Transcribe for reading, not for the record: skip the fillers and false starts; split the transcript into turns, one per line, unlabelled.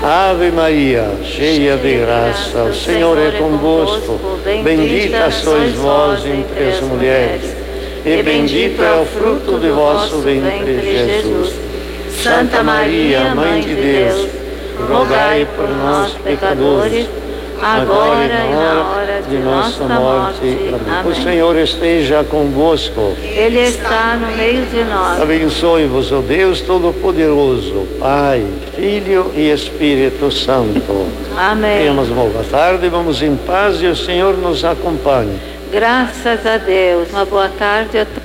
Ave Maria, cheia de graça, o Senhor é convosco. Bendita sois vós entre as mulheres, e bendito é o fruto de vosso ventre, Jesus.
Santa Maria, Mãe de Deus, rogai por nós, pecadores, agora e na hora de nossa morte. Amém.
O Senhor esteja convosco.
Ele está no meio de nós.
Abençoe-vos, ó Deus Todo-Poderoso, Pai, Filho e Espírito Santo.
Amém.
Tenhamos uma boa tarde, vamos em paz e o Senhor nos acompanhe.
Graças a Deus. Uma boa tarde a todos.